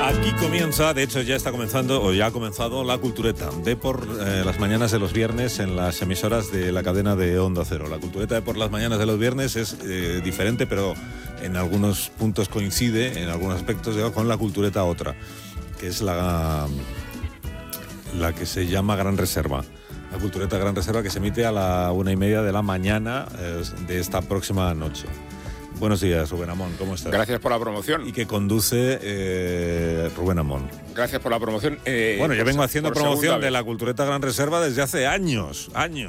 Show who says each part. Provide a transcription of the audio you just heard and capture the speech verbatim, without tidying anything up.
Speaker 1: Aquí comienza, de hecho ya está comenzando, o ya ha comenzado, La Cultureta, de por eh, las mañanas de los viernes en las emisoras de la cadena de Onda Cero. La Cultureta de por las mañanas de los viernes es eh, diferente, pero en algunos puntos coincide, en algunos aspectos, digamos, con La Cultureta otra, que es la, la que se llama Gran Reserva. La Cultureta Gran Reserva, que se emite a la una y media de la mañana eh, de esta próxima noche. Buenos días, Rubén Amón, ¿cómo estás?
Speaker 2: Gracias por la promoción.
Speaker 1: Y que conduce eh, Rubén Amón.
Speaker 2: Gracias por la promoción. Eh,
Speaker 1: bueno, yo vengo haciendo promoción
Speaker 2: de
Speaker 1: la Cultureta Gran Reserva desde hace años, años.